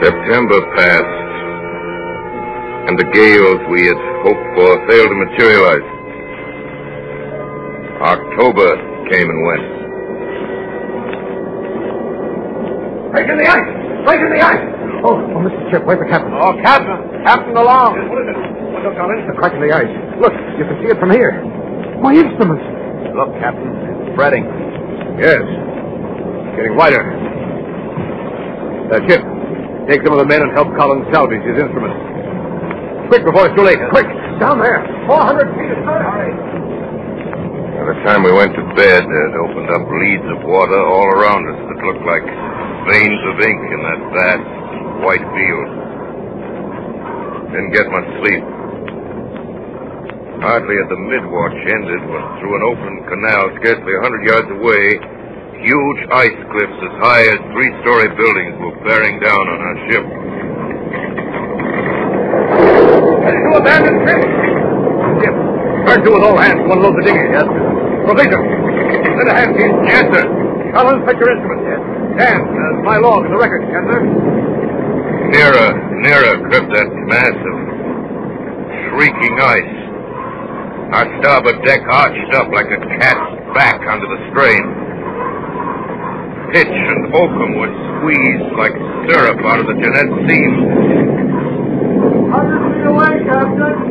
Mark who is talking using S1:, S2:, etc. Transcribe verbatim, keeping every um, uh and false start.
S1: September passed, and the gales we had hoped for failed to materialize. October came and went.
S2: Break in the ice! Break in the ice!
S3: Oh, oh, Mister Chip, where's the captain?
S2: Oh, Captain! Captain along! Yes, what is it? What's up, Colin?
S3: The crack in the ice. Look, you can see it from here. My instruments.
S2: Look, Captain, it's spreading.
S3: Yes. Getting wider. Uh, Chip, take some of the men and help Colin salvage his instruments. Quick before it's too late. Quick! Down there! four hundred feet astern. Hurry!
S1: By the time we went to bed, it opened up leads of water all around us that looked like veins of ink in that vast white field. Didn't get much sleep. Hardly had the mid-watch ended when through an open canal scarcely a hundred yards away, huge ice cliffs as high as three-story buildings were bearing down on our ship.
S2: Ready to abandon ship?
S3: Chip, turn to with all hands to unload the dinghy. Yes, sir. Provision. Send a hand, please.
S1: Yes, sir.
S3: Colin, fetch your instruments. Yes. Dan, uh, my log and the record. Yes, sir.
S1: Nearer, nearer crept that mass of shrieking ice. Our starboard deck arched up like a cat's back under the strain. Pitch and oakum would squeeze like syrup out of the Jeanette seams.
S2: one hundred feet away, Captain.